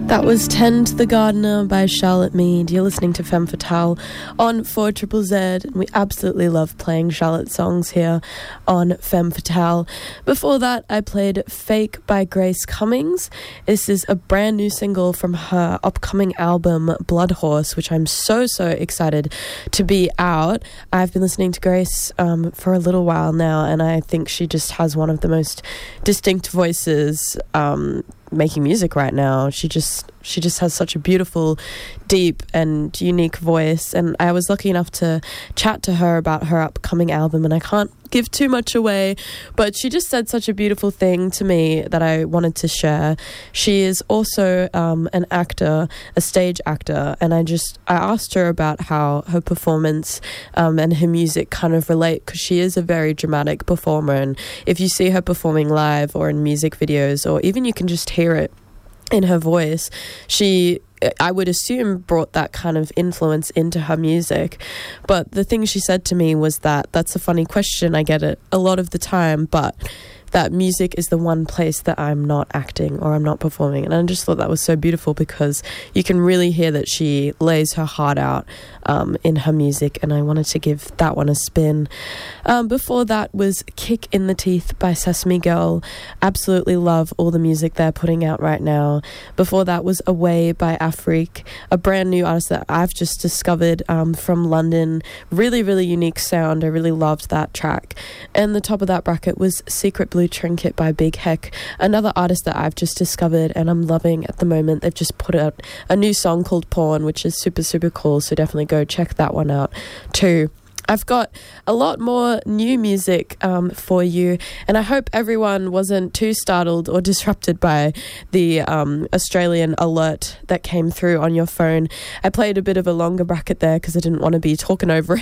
That was Tend the Gardener by Charlotte Mead. You're listening to Femme Fatale on 4ZZZ, and we absolutely love playing Charlotte songs here on Femme Fatale. Before that, I played Fake by Grace Cummings. This is a brand new single from her upcoming album, Blood Horse, which I'm so excited to be out. I've been listening to Grace for a little while now, and I think she just has one of the most distinct voices making music right now. She just has such a beautiful, deep and unique voice, and I was lucky enough to chat to her about her upcoming album, and I can't give too much away, but she just said such a beautiful thing to me that I wanted to share. She is also an actor, a stage actor, and I asked her about how her performance and her music kind of relate, because she is a very dramatic performer, and if you see her performing live or in music videos, or even you can just hear it in her voice, she, I would assume, brought that kind of influence into her music. But the thing she said to me was that that's a funny question, I get it a lot of the time, but that music is the one place that I'm not acting or I'm not performing. And I just thought that was so beautiful, because you can really hear that she lays her heart out in her music, and I wanted to give that one a spin. Before that was Kick in the Teeth by Sesame Girl. Absolutely love all the music they're putting out right now. Before that was Away by Afrique, a brand new artist that I've just discovered from London. Really unique sound. I really loved that track. And the top of that bracket was Secret Blue Trinket by Big Heck, another artist that I've just discovered and I'm loving at the moment. They've just put out a new song called Porn, which is super cool, so definitely go check that one out too. I've got a lot more new music for you, and I hope everyone wasn't too startled or disrupted by the Australian alert that came through on your phone. I played a bit of a longer bracket there because I didn't want to be talking over it